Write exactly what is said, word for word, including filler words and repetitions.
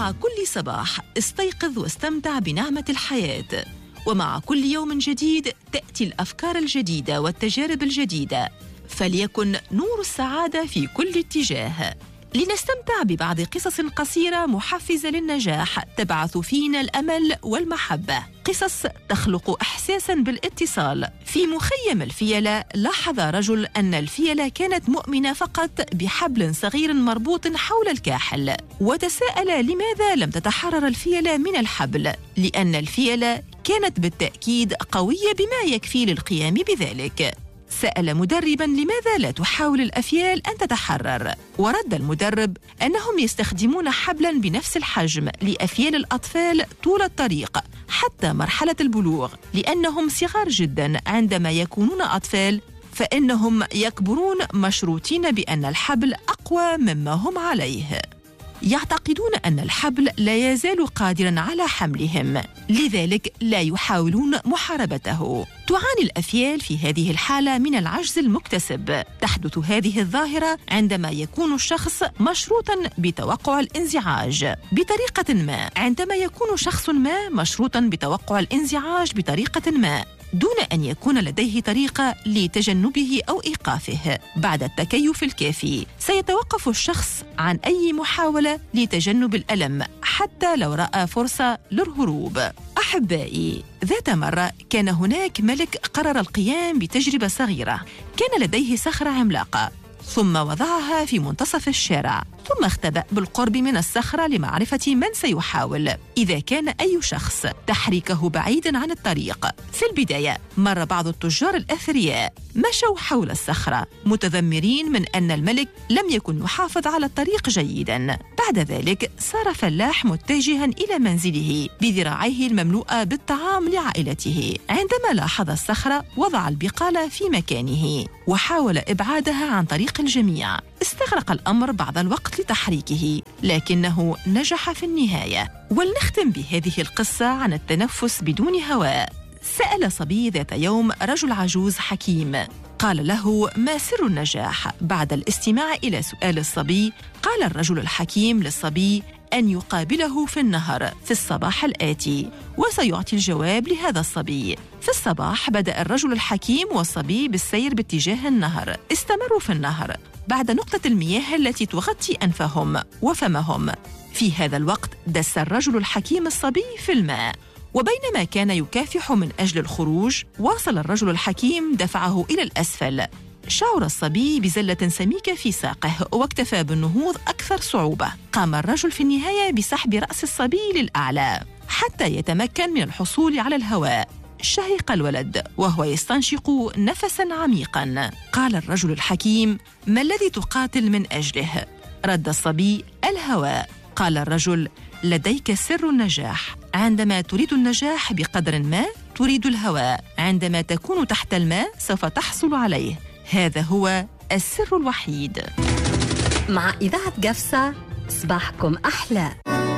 مع كل صباح استيقظ واستمتع بنعمة الحياة، ومع كل يوم جديد تأتي الأفكار الجديدة والتجارب الجديدة، فليكن نور السعادة في كل اتجاه. لنستمتع ببعض قصص قصيرة محفزة للنجاح تبعث فينا الأمل والمحبة، قصص تخلق إحساساً بالاتصال. في مخيم الفيلة لاحظ رجل أن الفيلة كانت مؤمنة فقط بحبل صغير مربوط حول الكاحل، وتساءل لماذا لم تتحرر الفيلة من الحبل، لأن الفيلة كانت بالتأكيد قوية بما يكفي للقيام بذلك. سأل مدرباً لماذا لا تحاول الأفيال أن تتحرر، ورد المدرب أنهم يستخدمون حبلاً بنفس الحجم لأفيال الأطفال طول الطريق حتى مرحلة البلوغ، لأنهم صغار جداً عندما يكونون أطفال، فإنهم يكبرون مشروطين بأن الحبل أقوى مما هم عليه. يعتقدون أن الحبل لا يزال قادراً على حملهم، لذلك لا يحاولون محاربته. تعاني الأفيال في هذه الحالة من العجز المكتسب. تحدث هذه الظاهرة عندما يكون الشخص مشروطاً بتوقع الانزعاج بطريقة ما. عندما يكون شخص ما مشروطاً بتوقع الانزعاج بطريقة ما دون أن يكون لديه طريقة لتجنبه أو إيقافه بعد التكيف الكافي، سيتوقف الشخص عن أي محاولة لتجنب الألم حتى لو رأى فرصة للهروب. أحبائي، ذات مرة كان هناك ملك قرر القيام بتجربة صغيرة. كان لديه صخرة عملاقة، ثم وضعها في منتصف الشارع، ثم اختبأ بالقرب من الصخرة لمعرفة من سيحاول إذا كان أي شخص تحريكه بعيداً عن الطريق. في البداية مر بعض التجار الأثرياء مشوا حول الصخرة متذمرين من أن الملك لم يكن يحافظ على الطريق جيداً. بعد ذلك صار فلاح متجها إلى منزله بذراعيه المملوءة بالطعام لعائلته. عندما لاحظ الصخرة وضع البقالة في مكانه وحاول إبعادها عن طريق الجميع. استغرق الأمر بعض الوقت لتحريكه، لكنه نجح في النهاية. ولنختم بهذه القصة عن التنفس بدون هواء. سأل صبي ذات يوم رجل عجوز حكيم، قال له: ما سر النجاح؟ بعد الاستماع إلى سؤال الصبي قال الرجل الحكيم للصبي أن يقابله في النهر في الصباح الآتي، وسيعطي الجواب لهذا الصبي. في الصباح بدأ الرجل الحكيم والصبي بالسير باتجاه النهر. استمروا في النهر بعد نقطة المياه التي تغطي أنفهم وفمهم. في هذا الوقت دس الرجل الحكيم الصبي في الماء، وبينما كان يكافح من أجل الخروج واصل الرجل الحكيم دفعه إلى الأسفل. شعر الصبي بزلة سميكة في ساقه واكتفى بالنهوض أكثر صعوبة. قام الرجل في النهاية بسحب رأس الصبي للأعلى حتى يتمكن من الحصول على الهواء. شهق الولد وهو يستنشق نفساً عميقاً. قال الرجل الحكيم: ما الذي تقاتل من أجله؟ رد الصبي: الهواء. قال الرجل: لديك سر النجاح. عندما تريد النجاح بقدر ما تريد الهواء. عندما تكون تحت الماء سوف تحصل عليه. هذا هو السر الوحيد. مع إذاعة قفصة، صباحكم أحلى.